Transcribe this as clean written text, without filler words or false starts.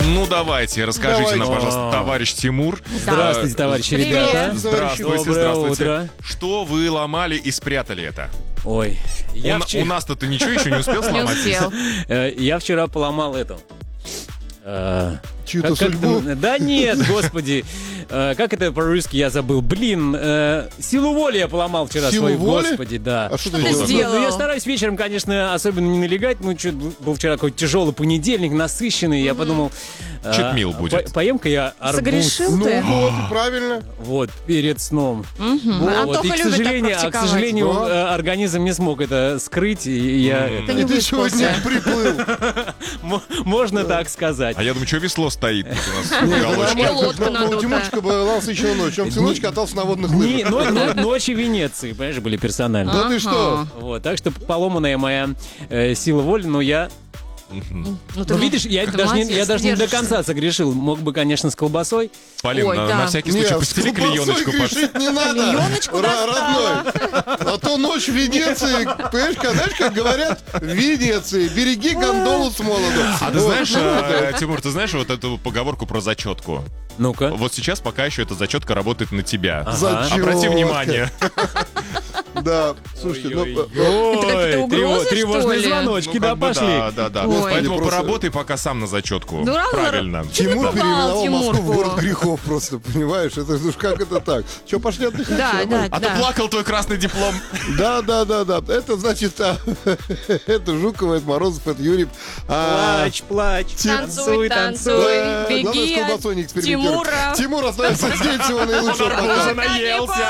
Ну, давайте, расскажите нам, пожалуйста, товарищ Тимур. Здравствуйте, товарищи ребята. Здравствуйте, Доброе здравствуйте. утро. Что вы ломали и спрятали это? Ой, У нас-то ты ничего еще не успел Не сломать? успел. я вчера поломал эту. Чью-то судьбу? Да нет, господи. Как это по-русски я забыл? Блин, силу воли я поломал вчера Силу свою, воли? господи, да. А что ты ты делал? сделал? Ну, я стараюсь вечером, конечно, особенно не налегать. Ну, что был вчера какой-то тяжелый понедельник, насыщенный. Я подумал... Читмил будет. Поем-ка я арбуз. Согрешил Ну ты? вот, правильно. Вот, перед сном. Вот, Антоха и, к любит так сожалению, практиковать. Да. организм не смог это скрыть, и я... Ты не И ты сегодня выспался. приплыл. Можно так сказать. А я думаю, что весло стоит тут у нас? Нет, Галочка. нормально, лодка как надута. у Тимурчика была насыщенная ночь. Он всю ночь катался на водных лыжах. Ночи Венеции, понимаешь, были персонально. Да ты что? Вот, так что поломанная моя сила воли, но я... Ну, ты Ну, видишь, я ты даже не молодец, до держишься. конца согрешил. Мог бы, конечно, с колбасой. Полин, Ой, да. на всякий случай Нет, постели с колбасой клееночку. грешить не надо. Клееночку Родной. А то ночь в Венеции, понимаешь, знаешь, как говорят, в Венеции, береги гондолу с молоду. А ты Вот. знаешь, Тимур, ты знаешь вот эту поговорку про зачетку? Ну-ка. Вот сейчас пока еще эта зачетка работает на тебя. Зачетка. Обрати внимание. Да, слушайте, ну... Это какие-то угрозы, тревожные что ли? звоночки, Ну, да, как бы пошли. Да. Ой. Поэтому Просто- поработай пока сам на зачетку. Ну, ладно, Правильно. Тимур попал, переименовал Москву в Тимурку? город грехов просто, понимаешь? Это уж как это так? Че, пошли отдыхать? Да, Всё, да, А то да. плакал твой красный диплом. Да. Это значит, это Жукова, это Морозов, это Юрий. Плачь, Танцуй, танцуй, Главное, с беги колбасой не от экспериментируй. Тимура. Тимур остается здесь, всего наилучшего. Уже Пока. наелся.